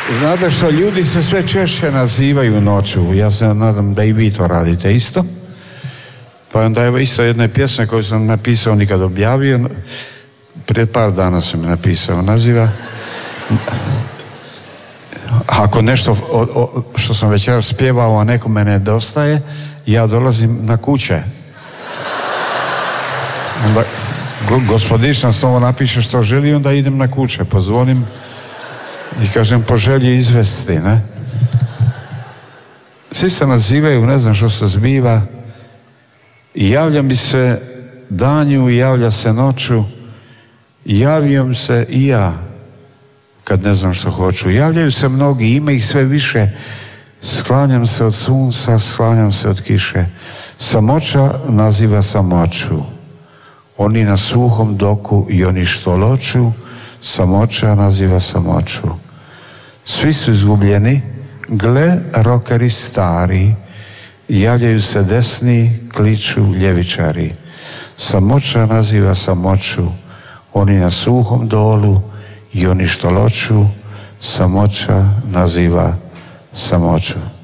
Znate što, ljudi se sve češće nazivaju noću. Ja se nadam da i vi to radite isto. Pa onda evo isto jedne pjesme koju sam napisao, nikad objavio. Prije par dana sam je napisao. Naziva... Ako nešto što sam večeras spjevao, a nekome nedostaje, ja dolazim na kuće. Onda gospodić nam samo napiše što želi, onda idem na kuće, pozvonim i kažem po želji izvesti, ne? Svi se nazivaju, ne znam što se zbiva, i javlja mi se danju, javlja se noću, javljam se i ja kad ne znam što hoću. Javljaju se mnogi, ima ih sve više. Sklanjam se od sunca, sklanjam se od kiše. Samoća naziva samoću. Oni na suhom doku i oni što loču, samoća naziva samoću. Svi su izgubljeni, gle rokeri stari, javljaju se desni, kliču ljevičari. Samoća naziva samoću, oni na suhom dolu i oni što loču, samoća naziva samoću.